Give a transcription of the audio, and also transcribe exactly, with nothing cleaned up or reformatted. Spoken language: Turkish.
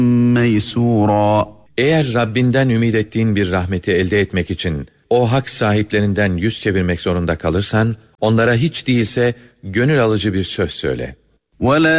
مَيْسُورًا. Eğer Rabbinden ümid ettiğin bir rahmeti elde etmek için o hak sahiplerinden yüz çevirmek zorunda kalırsan, onlara hiç değilse gönül alıcı bir söz söyle. وَلَا